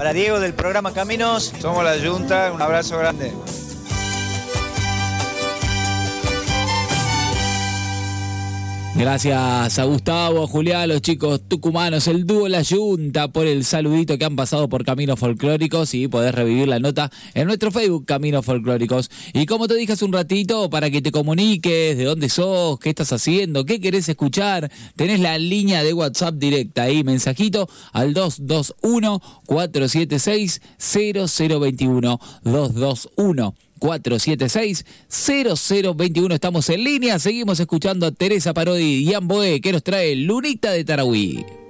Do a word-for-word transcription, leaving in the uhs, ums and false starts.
Para Diego del programa Caminos. Somos la Junta, un abrazo grande. Gracias a Gustavo, a Julián, a los chicos tucumanos, el dúo La Yunta, por el saludito que han pasado por Caminos Folclóricos, y podés revivir la nota en nuestro Facebook, Caminos Folclóricos. Y como te dije hace un ratito, para que te comuniques, de dónde sos, qué estás haciendo, qué querés escuchar, tenés la línea de WhatsApp directa ahí, mensajito al dos dos uno, cuatro siete seis, cero cero dos uno, dos dos uno, cuatro siete seis, cero cero dos uno. Estamos en línea, seguimos escuchando a Teresa Parodi y Ian Boé, que nos trae Lunita de Tarahui.